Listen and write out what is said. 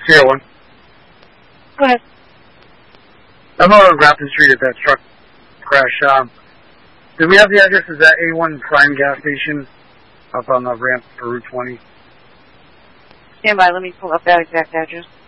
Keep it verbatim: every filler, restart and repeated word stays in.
zero one. Go ahead. I'm on Grafton Street at that truck crash. Um, do we have the address? Is that A one Prime gas station up on the ramp for Route twenty? Stand by. Let me pull up that exact address.